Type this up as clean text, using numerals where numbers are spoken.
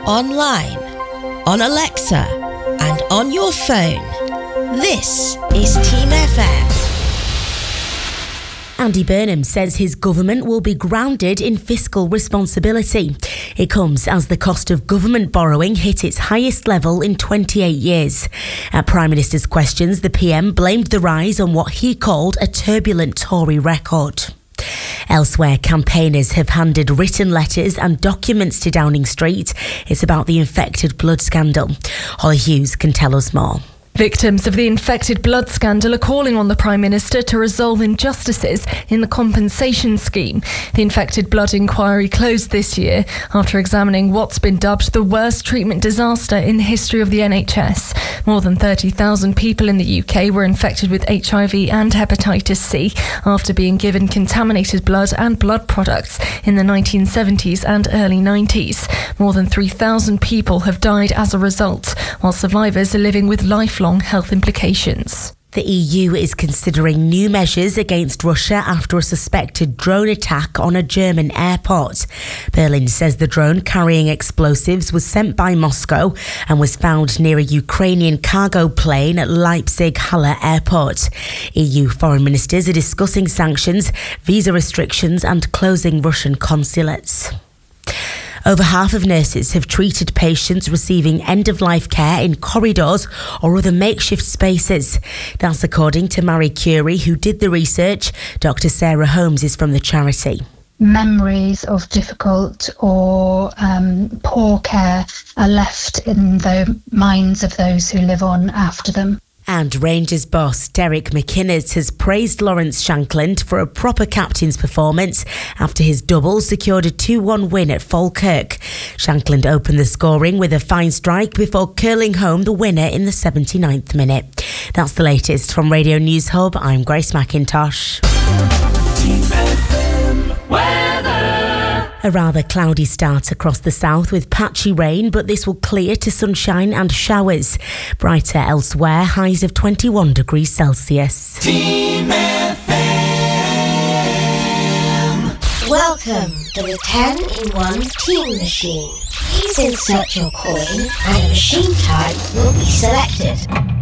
online, on Alexa, and on your phone. This is Team FM. Andy Burnham says his government will be grounded in fiscal responsibility. It comes as the cost of government borrowing hit its highest level in 28 years. At Prime Minister's questions, the PM blamed the rise on what he called a turbulent Tory record. Elsewhere, campaigners have handed written letters and documents to Downing Street. It's about the infected blood scandal. Holly Hughes can tell us more. Victims of the infected blood scandal are calling on the Prime Minister to resolve injustices in the compensation scheme. The infected blood inquiry closed this year after examining what's been dubbed the worst treatment disaster in the history of the NHS. More than 30,000 people in the UK were infected with HIV and hepatitis C after being given contaminated blood and blood products in the 1970s and early 90s. More than 3,000 people have died as a result, while survivors are living with lifelong health implications. The EU is considering new measures against Russia after a suspected drone attack on a German airport. Berlin says the drone carrying explosives was sent by Moscow and was found near a Ukrainian cargo plane at Leipzig-Halle airport. EU foreign ministers are discussing sanctions, visa restrictions and closing Russian consulates. Over half of nurses have treated patients receiving end-of-life care in corridors or other makeshift spaces. That's according to Marie Curie, who did the research. Dr. Sarah Holmes is from the charity. Memories of difficult or poor care are left in the minds of those who live on after them. And Rangers boss Derek McInnes has praised Lawrence Shankland for a proper captain's performance after his double secured a 2-1 win at Falkirk. Shankland opened the scoring with a fine strike before curling home the winner in the 79th minute. That's the latest from Radio News Hub. I'm Grace McIntosh. Team FM weather. A rather cloudy start across the south with patchy rain, but this will clear to sunshine and showers. Brighter elsewhere, highs of 21 degrees Celsius. Team FM. Welcome to the 10-in-1 Team Machine. Please insert your coin and a machine type will be selected.